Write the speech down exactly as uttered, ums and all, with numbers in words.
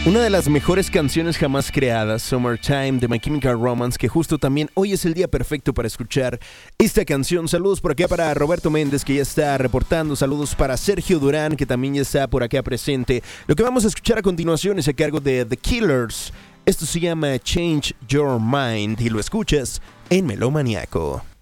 Una de las mejores canciones jamás creadas, Summertime de My Chemical Romance, que justo también hoy es el día perfecto para escuchar esta canción. Saludos por acá para Roberto Méndez, que ya está reportando. Saludos para Sergio Durán, que también ya está por acá presente. Lo que vamos a escuchar a continuación es a cargo de The Killers. Esto se llama Change Your Mind y lo escuchas en Melómaniaco.